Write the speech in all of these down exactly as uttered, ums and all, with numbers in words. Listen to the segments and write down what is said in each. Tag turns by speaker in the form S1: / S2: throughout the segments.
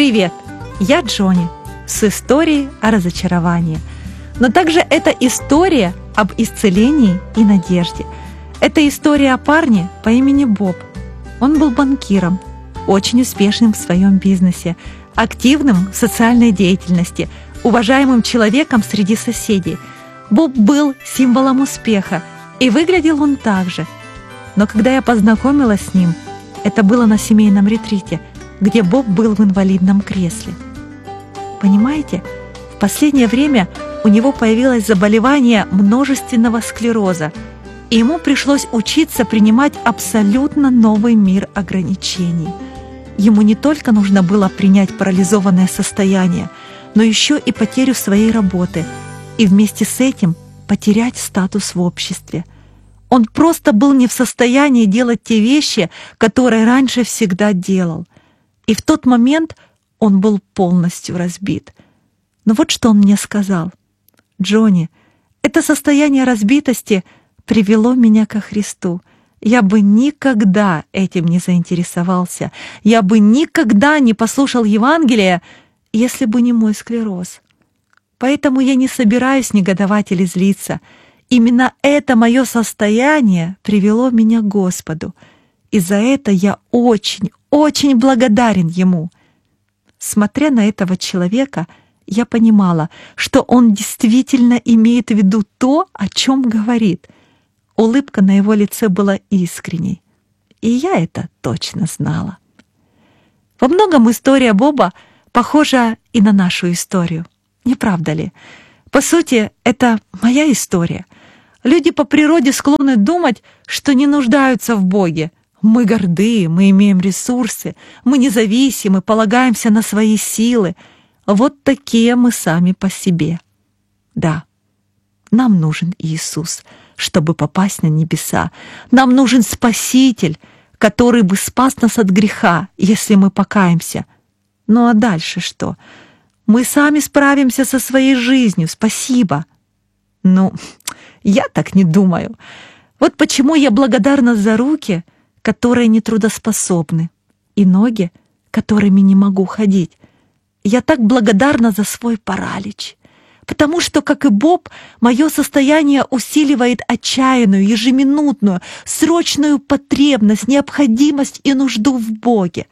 S1: Привет! Я Джонни с историей о разочаровании. Но также это история об исцелении и надежде. Это история о парне по имени Боб. Он был банкиром, очень успешным в своем бизнесе, активным в социальной деятельности, уважаемым человеком среди соседей. Боб был символом успеха, и выглядел он так же. Но когда я познакомилась с ним, это было на семейном ретрите, где Боб был в инвалидном кресле. Понимаете, в последнее время у него появилось заболевание множественного склероза, и ему пришлось учиться принимать абсолютно новый мир ограничений. Ему не только нужно было принять парализованное состояние, но еще и потерю своей работы, и вместе с этим потерять статус в обществе. Он просто был не в состоянии делать те вещи, которые раньше всегда делал. И в тот момент он был полностью разбит. Но вот что он мне сказал: «Джонни, это состояние разбитости привело меня ко Христу. Я бы никогда этим не заинтересовался. Я бы никогда не послушал Евангелия, если бы не мой склероз. Поэтому я не собираюсь негодовать или злиться. Именно это мое состояние привело меня к Господу. И за это я очень, очень благодарен Ему». Смотря на этого человека, я понимала, что он действительно имеет в виду то, о чем говорит. Улыбка на его лице была искренней, и я это точно знала. Во многом история Боба похожа и на нашу историю, не правда ли? По сути, это моя история. Люди по природе склонны думать, что не нуждаются в Боге. Мы горды, мы имеем ресурсы, мы независимы, полагаемся на свои силы. Вот такие мы сами по себе. Да, нам нужен Иисус, чтобы попасть на небеса. Нам нужен Спаситель, который бы спас нас от греха, если мы покаемся. Ну а дальше что? Мы сами справимся со своей жизнью, спасибо. Ну, я так не думаю. Вот почему я благодарна за руки, которые нетрудоспособны, и ноги, которыми не могу ходить. Я так благодарна за свой паралич, потому что, как и Боб, мое состояние усиливает отчаянную, ежеминутную, срочную потребность, необходимость и нужду в Боге.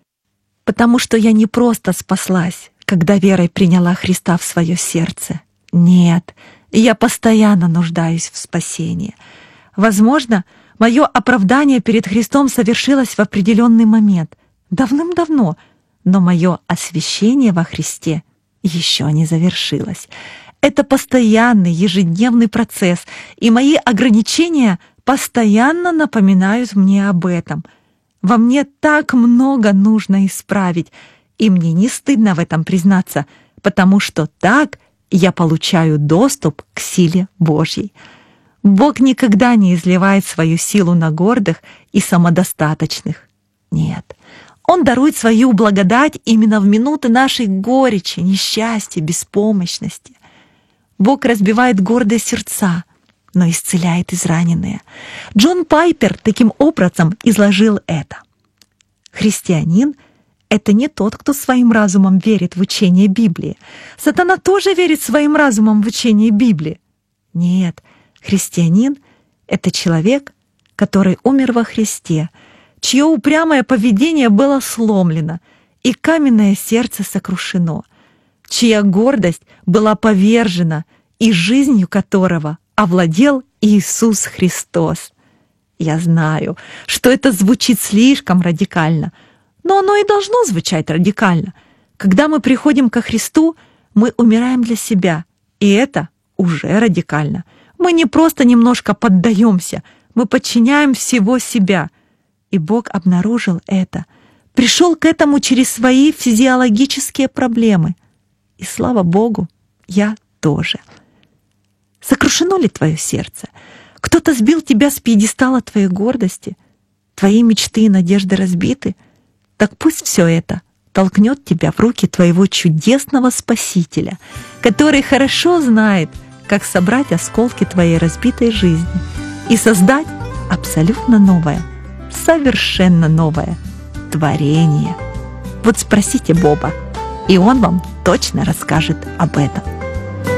S1: Потому что я не просто спаслась, когда верой приняла Христа в свое сердце. Нет, я постоянно нуждаюсь в спасении. Возможно, мое оправдание перед Христом совершилось в определенный момент, давным-давно, но мое освящение во Христе еще не завершилось. Это постоянный, ежедневный процесс, и мои ограничения постоянно напоминают мне об этом. Во мне так много нужно исправить, и мне не стыдно в этом признаться, потому что так я получаю доступ к силе Божьей. Бог никогда не изливает свою силу на гордых и самодостаточных. Нет, Он дарует свою благодать именно в минуты нашей горечи, несчастья, беспомощности. Бог разбивает гордые сердца, но исцеляет израненные. Джон Пайпер таким образом изложил это. Христианин — это не тот, кто своим разумом верит в учение Библии. Сатана тоже верит своим разумом в учение Библии. Нет, христианин — это человек, который умер во Христе, чье упрямое поведение было сломлено и каменное сердце сокрушено, чья гордость была повержена и жизнью которого овладел Иисус Христос. Я знаю, что это звучит слишком радикально, но оно и должно звучать радикально. Когда мы приходим ко Христу, мы умираем для себя, и это уже радикально. Мы не просто немножко поддаемся, мы подчиняем всего себя. И Бог обнаружил это, пришел к этому через свои физиологические проблемы. И слава Богу, я тоже. Сокрушено ли твое сердце? Кто-то сбил тебя с пьедестала твоей гордости? Твои мечты и надежды разбиты? Так пусть все это толкнет тебя в руки твоего чудесного Спасителя, который хорошо знает, как собрать осколки твоей разбитой жизни и создать абсолютно новое, совершенно новое творение. Вот спросите Боба, и он вам точно расскажет об этом.